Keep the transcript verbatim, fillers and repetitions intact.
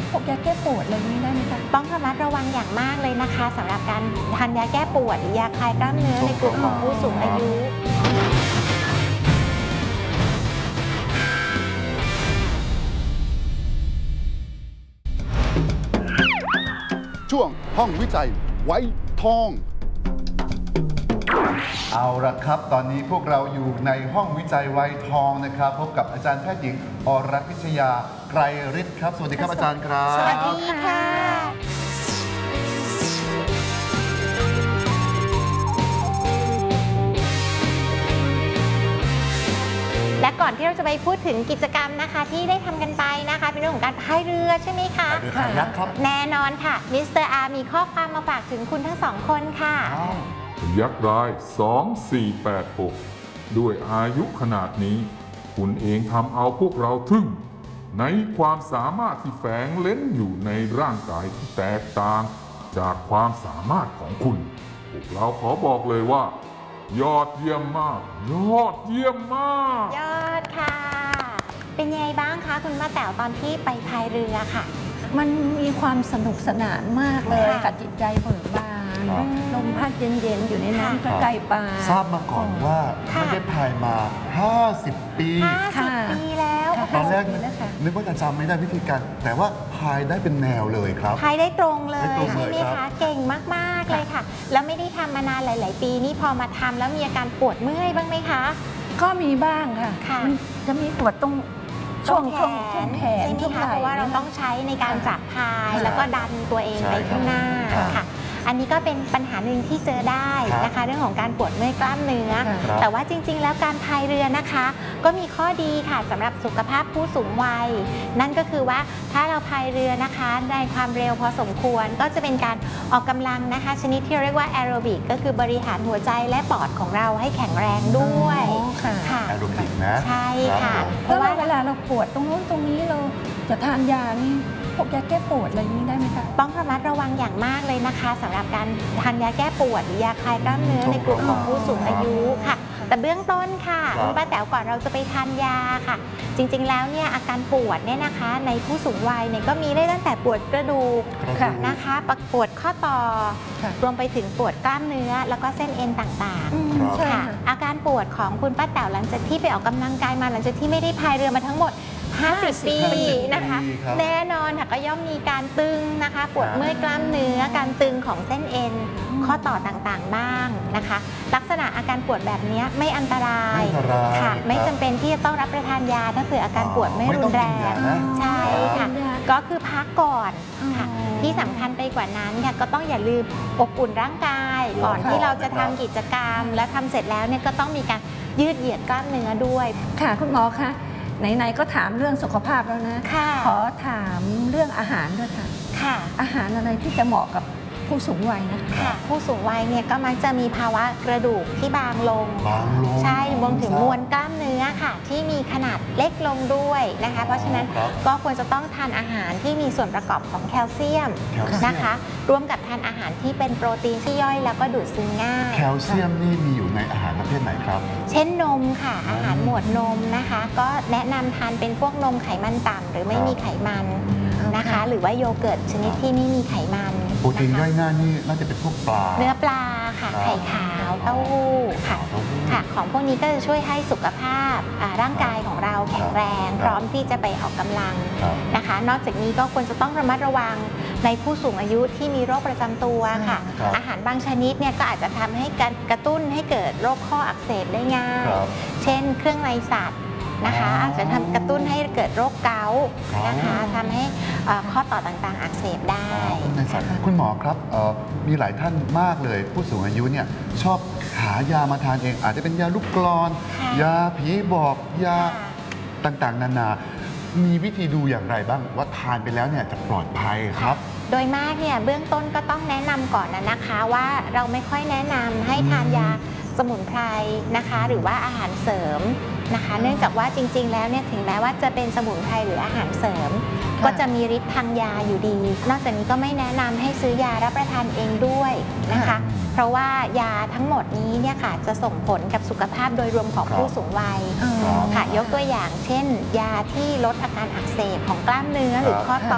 พวกยาแก้ปวดอะไรนี้ได้ไหมคะต้องระมัดระวังอย่างมากเลยนะคะสำหรับการทานยาแก้ปวดหรือยาคลายกล้ามเนื้อในกลุ่มของผู้สูงอายุช่วงห้องวิจัยไว้ทองเอาละครับตอนนี้พวกเราอยู่ในห้องวิจัยไวทองนะครับพบกับอาจารย์แพทย์หญิงอรพิชยาไกรฤทธิ์ครับสวัสดีครับอาจารย์ครับสวัสดีค่ะและก่อนที่เราจะไปพูดถึงกิจกรรมนะคะที่ได้ทำกันไปนะคะเป็นเรื่องของการพายเรือใช่ไหมคะพายเรือคายักครับแน่นอนค่ะมิสเตอร์อาร์มีข้อความมาฝากถึงคุณทั้งสองคนค่ะยักษ์ร้ายสอง สี่ แปด หกด้วยอายุขนาดนี้คุณเองทำเอาพวกเราทึ่งในความสามารถที่แฝงเล้นอยู่ในร่างกายที่แตกต่างจากความสามารถของคุณพวกเราขอบอกเลยว่ายอดเยี่ยมมากยอดเยี่ยมมากยอดค่ะเป็นยังไงบ้างคะคุณป้าแต๋วตอนที่ไปพายเรือค่ะมันมีความสนุกสนานมากเลยกับจิตใจเบิกบานลมพัดเย็นๆอยู่ในน้ำใกล้ปลาทราบมาก่อนว่าไม่ได้พายมาห้าสิบปีห้าสิบปีแล้วตอนแรกนึกว่าจะจำไม่ได้วิธีการแต่ว่าพายได้เป็นแนวเลยครับพายได้ตรงเลยใช่ไหมคะเก่งมากๆเลยค่ะแล้วไม่ได้ทำมานานหลายๆปีนี่พอมาทำแล้วมีอาการปวดเมื่อยบ้างไหมคะก็มีบ้างค่ะมันจะมีปวดตรงช่วงช่วงแขนใช่ไหมคะเพราะว่าเราต้องใช้ในการจับพายแล้วก็ดันตัวเองไปข้างหน้าค่ะอันนี้ก็เป็นปัญหาหนึ่งที่เจอได้นะคะเรื่องของการปวดเมื่อยกล้ามเนื้อแต่ว่าจริงๆแล้วการพายเรือนะคะก็มีข้อดีค่ะสำหรับสุขภาพผู้สูงวัยนั่นก็คือว่าถ้าเราพายเรือนะคะในความเร็วพอสมควรก็จะเป็นการออกกำลังนะคะชนิดที่เรียกว่าแอโรบิกก็คือบริหารหัวใจและปอดของเราให้แข็งแรงด้วยค่ะแอโรบิกนะใช่ค่ะเพราะว่าเวลาเราปวดตรงโน้นตรงนี้เราจะทานยานี่พวกยาแก้ปวดอะไรนี้ได้ไหมคะต้องระมัดระวังอย่างมากเลยนะคะสำหรับการทานยาแก้ปวดหรือยาคลายกล้ามเนื้อในกลุ่มของผู้สูงอายุค่ะแต่เบื้องต้นค่ะคุณป้าแต๋วก่อนเราจะไปทานยาค่ะจริงๆแล้วเนี่ยอาการปวดเนี่ยนะคะในผู้สูงวัยเนี่ยก็มีได้ตั้งแต่ปวดกระดูกนะคะปวดข้อต่อรวมไปถึงปวดกล้ามเนื้อแล้วก็เส้นเอ็นต่างๆค่ะอาการปวดของคุณป้าแต๋วหลังจากที่ไปออกกำลังกายมาหลังจากที่ไม่ได้พายเรือมาทั้งหมดห้าสิบปีนะคะแน่นอนค่ะก็ย่อมมีการตึงนะคะปวดเมื่อยกล้ามเนื้อการตึงของเส้นเอ็นข้อต่อต่างๆบ้างนะคะลักษณะอาการปวดแบบนี้ไม่อันตรายค่ะไม่จำเป็นที่จะต้องรับประทานยาถ้าเกิดอาการปวดไม่รุนแรงใช่ค่ะก็คือพักก่อนค่ะที่สำคัญไปกว่านั้นค่ะก็ต้องอย่าลืมอบอุ่นร่างกายก่อนที่เราจะทำกิจกรรมและทำเสร็จแล้วเนี่ยก็ต้องมีการยืดเหยียดกล้ามเนื้อด้วยค่ะคุณหมอคะไหนๆก็ถามเรื่องสุขภาพแล้วนะขอถามเรื่องอาหารด้วยค่ะค่ะอาหารอะไรที่จะเหมาะกับผู้สูงวัยนะค่ะผู้สูงวัยเนี่ยก็มักจะมีภาวะกระดูกที่บางลงบางลงใช่รวมถึงมวลกล้ามเนื้อค่ะที่มีขนาดเล็กลงด้วยนะคะเพราะฉะนั้นก็ควรจะต้องทานอาหารที่มีส่วนประกอบของแคลเซียมนะคะร่วมกับทานอาหารที่เป็นโปรตีนที่ย่อยแล้วก็ดูดซึมง่ายแคลเซียมนี่มีอยู่ในอาหารประเภทไหนครับเช่นนมค่ะอาหารหมวดนมนะคะก็แนะนำทานเป็นพวกนมไขมันต่ำหรือไม่มีไขมันนะคะหรือว่าโยเกิร์ตชนิดที่ไม่มีไขมันโปรตีนย่อยง่ายนี่น่าจะเป็นพวกปลาเนื้อปลาค่ะไข่ขาวเต้าหู้ค่ะค่ะของพวกนี้ก็จะช่วยให้สุขภาพร่างกายของเราแข็งแรงพร้อมที่จะไปออกกำลังนะคะนอกจากนี้ก็ควรจะต้องระมัดระวังในผู้สูงอายุที่มีโรคประจำตัวค่ะอาหารบางชนิดเนี่ยก็อาจจะทำให้การกระตุ้นให้เกิดโรคข้ออักเสบได้ง่ายเช่นเครื่องในสัตว์นะคะอาจจะทำกระตุ้นให้เกิดโรคเกาต์นะคะทำให้ข้อต่อต่างๆอักเสบได้คุณหมอครับมีหลายท่านมากเลยผู้สูงอายุเนี่ยชอบหายามาทานเองอาจจะเป็นยาลูกกลอนยาผีบอกยาต่างๆนานามีวิธีดูอย่างไรบ้างว่าทานไปแล้วเนี่ยจะปลอดภัยครับโดยมากเนี่ยเบื้องต้นก็ต้องแนะนำก่อนนะนะคะว่าเราไม่ค่อยแนะนำให้ทานยาสมุนไพรนะคะหรือว่าอาหารเสริมนะคะเนื่องจากว่าจริงๆแล้วเนี่ยถึงแม้ว่าจะเป็นสมุนไพรหรืออาหารเสริมก็จะมีฤทธิ์ทางยาอยู่ดีนอกจากนี้ก็ไม่แนะนำให้ซื้อยารับประทานเองด้วยนะคะเพราะว่ายาทั้งหมดนี้เนี่ยค่ะจะส่งผลกับสุขภาพโดยรวมของผู้สูงวัยค่ะยกตัวอย่างเช่นยาที่ลดอาการอักเสบของกล้ามเนื้อหรือข้อต่อ